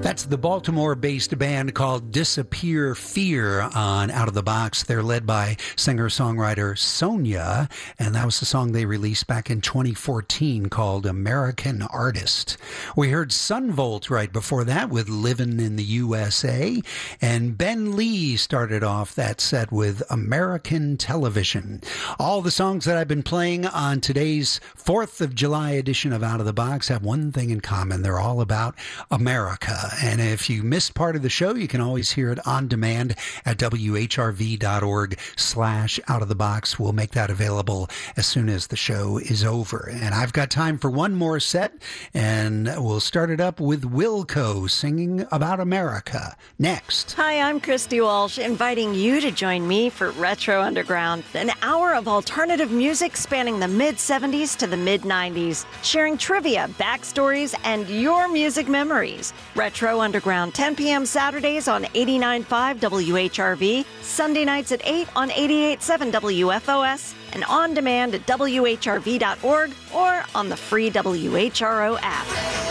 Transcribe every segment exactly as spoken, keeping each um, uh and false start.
That's the Baltimore-based band called Disappear Fear on Out of the Box. They're led by singer-songwriter Sonia, and that was the song they released back in twenty fourteen called American Artist. We heard Sunvolt right before that with Livin' in the U S A, and Ben Lee started off that set with American Television. All the songs that I've been playing on today's fourth of July edition of Out of the Box have one thing in common. They're all about America. And if you missed part of the show, you can always hear it on demand at W H R V dot org slash out of the box. We'll make that available as soon as the show is over. And I've got time for one more set, and we'll start it up with Wilco singing about America. Next. Hi, I'm Christy Walsh, inviting you to join me for Retro Underground, an hour of alternative music spanning the mid-seventies to the mid-nineties, sharing trivia, backstories, and your music memories. Retro Underground, ten p.m. Saturdays on eighty-nine point five W H R V, Sunday nights at eight on eighty-eight point seven W F O S, and on demand at W H R V dot org or on the free W H R O app.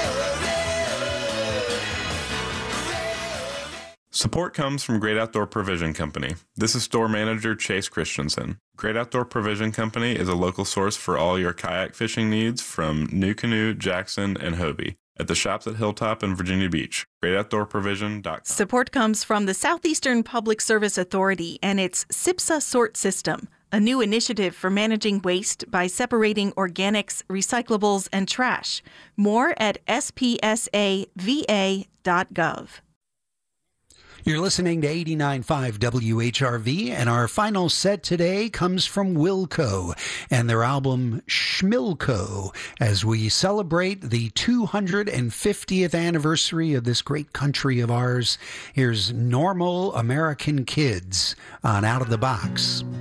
Support comes from Great Outdoor Provision Company. This is store manager Chase Christensen. Great Outdoor Provision Company is a local source for all your kayak fishing needs from NuCanoe, Jackson, and Hobie at the shops at Hilltop and Virginia Beach. great outdoor provision dot com. Support comes from the Southeastern Public Service Authority and its SIPSA sort system, a new initiative for managing waste by separating organics, recyclables, and trash. More at S P S A V A dot gov. You're listening to eighty-nine point five W H R V, and our final set today comes from Wilco and their album Schmilco, as we celebrate the two hundred fiftieth anniversary of this great country of ours. Here's Normal American Kids on Out of the Box.